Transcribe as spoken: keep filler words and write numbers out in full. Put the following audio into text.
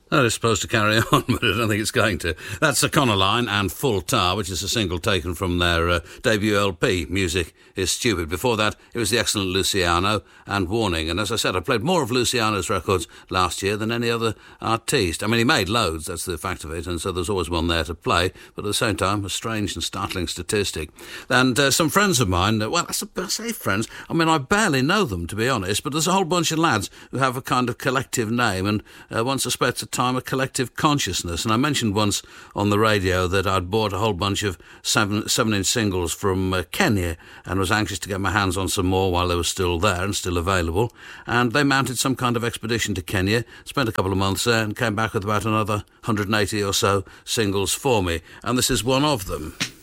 That is supposed to carry on, but I don't think it's going to. That's Econoline and Full Tar, which is a single taken from their uh, debut L P, Music is Stupid. Before that, it was the excellent Luciano and Warning. And as I said, I played more of Luciano's records last year than any other artiste. I mean, he made loads, that's the fact of it, and so there's always one there to play, but at the same time, a strange and startling statistic. And uh, some friends of mine, uh, well, I say friends, I mean, I barely know them, to be honest, but there's a whole bunch of lads who have a kind of collective name, and uh, one suspects a time a collective consciousness. And I mentioned once on the radio that I'd bought a whole bunch of seven, seven-inch singles from uh, Kenya and was anxious to get my hands on some more while they were still there and still available. And they mounted some kind of expedition to Kenya, spent a couple of months there and came back with about another one hundred eighty or so singles for me. And this is one of them.